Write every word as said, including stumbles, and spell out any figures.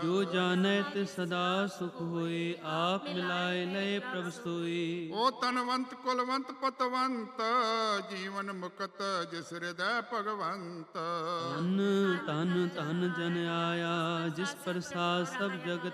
ਜੋ ਜਾਣੈ ਤੇ ਸਦਾ ਸੁਖ ਹੋਏ, ਆਪ ਮਿਲਾਏ ਲਏ ਪ੍ਰਭ ਸੋਈ। ਓ ਤਨਵੰਤ ਕੁਲਵੰਤ ਪਤਵੰਤ, ਜੀਵਨ ਮੁਕਤ ਜਿਸ ਹਿਰਦੈ ਭਗਵੰਤ। ਧਨ ਧਨ ਧਨ ਜਨ ਆਇਆ, ਜਿਸ ਪ੍ਰਸਾਦ ਸਭ ਜਗਤ